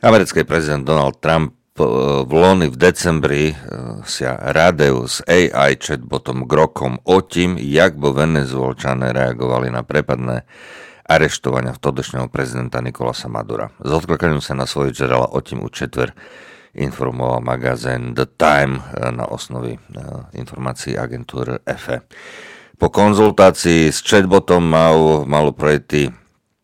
Americký prezident Donald Trump v loni v decembri sa radil s AI chatbotom Grokom o tým, jak bo Venezuelčané reagovali na prepadné areštovania vtedajšieho prezidenta Nicolasa Madura. S odklikaním sa na svoj generál o tým u četver informoval magazín The Time na osnovi informácií agentúry EFE. Po konzultácii s chatbotom malo prejти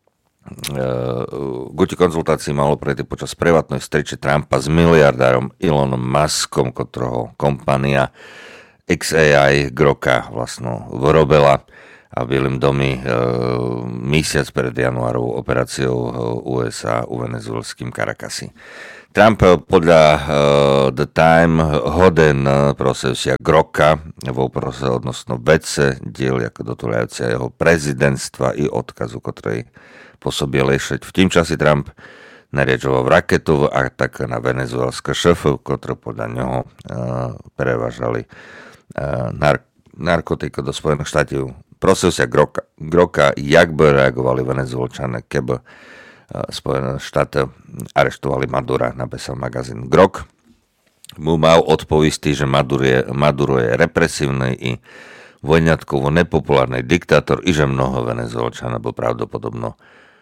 počas privátnej streče Trumpa s miliardárom Elonom Muskom, ktorého kompania XAI Groka vlastno vyrobila a Bielým domy mesiac pred januárovou operáciou USA u venezuelským Caracasi. Trump podľa The Time hoden procesia Groka vo prose odnosno vece diel ako dotúľajúcia jeho prezidentstva i odkazu, ktorej pôsobil ešte. V tým časi Trump nariadoval raketovú atak na venezuelské šéfov, ktoré podľa neho prevážali narkotiky do Spojených štátov. Prosil sa Groka, jak by reagovali Venezuelčané, keby Spojené štáty areštovali Madura, napísal magazín Grok. Mu mal odpovisti, že Maduro je represívny i vojňatkovo nepopulárny diktátor i že mnoho Venezuelčanov by pravdepodobno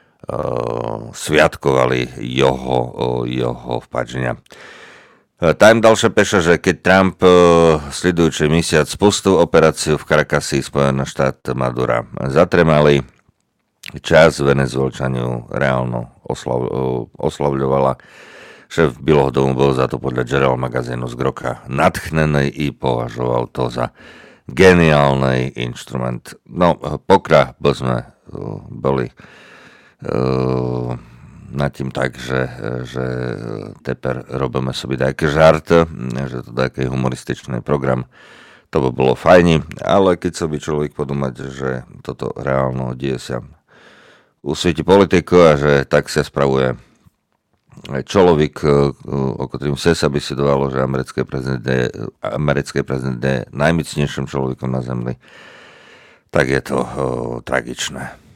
sviatkovali jeho vpadženia. Time ďalšie píše, že keď Trump sledujúci mesiac spustil operáciu v Caracasi, Spojené štáty Madura zatremali, čas Venezuelčaniu reálno oslavľovala. Šéf Bielého domu bol za to podľa General magazínu z Groka nadchnený i považoval to za geniálny inštrument. No, pokiaľ by sme boli nad tým tak, že teper robíme sobie taký žart, že to taký humorističný program, to by bolo fajni, ale keď sa by človek podumať, že toto reálno deje sa u svete politiku a že tak sa spravuje človek, o ktorým sa by si dovalo, že americký prezident je najmocnejším človekom na Zemi, tak je to tragičné.